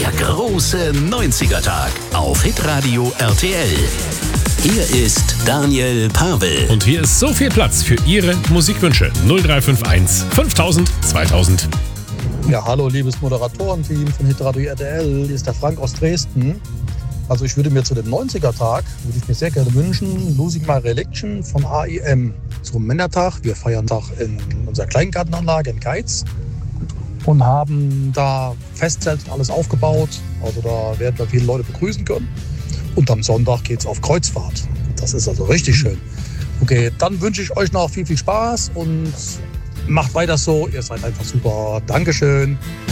Der große 90er-Tag auf Hitradio RTL. Hier ist Daniel Pavel. Und hier ist so viel Platz für Ihre Musikwünsche. 0351 5000 2000. Ja, hallo liebes Moderatorenteam von Hitradio RTL. Hier ist der Frank aus Dresden. Also ich würde mir zu dem 90er-Tag, würde ich mir sehr gerne wünschen, Losing My Religion von AEM zum Männertag. Wir feiern Tag in unserer Kleingartenanlage in Geiz und haben da Festzelt und alles aufgebaut. Also da werden wir viele Leute begrüßen können. Und am Sonntag geht es auf Kreuzfahrt. Das ist also richtig schön. Okay, dann wünsche ich euch noch viel Spaß und macht weiter so. Ihr seid einfach super. Dankeschön.